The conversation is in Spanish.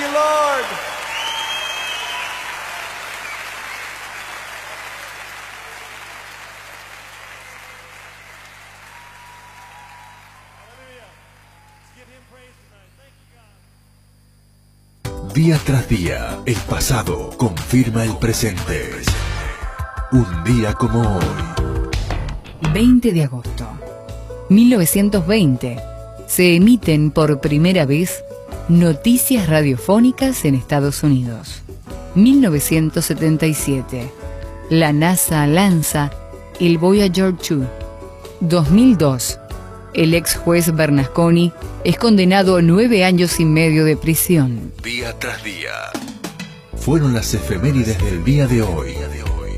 Lord. Día tras día, el pasado confirma el presente. Un día como hoy. 20 de agosto. 1920. Se emiten por primera vez noticias radiofónicas en Estados Unidos. 1977. La NASA lanza el Voyager 2. 2002. El ex juez Bernasconi es condenado a 9 años y medio de prisión. Día tras día. Fueron las efemérides del día de hoy.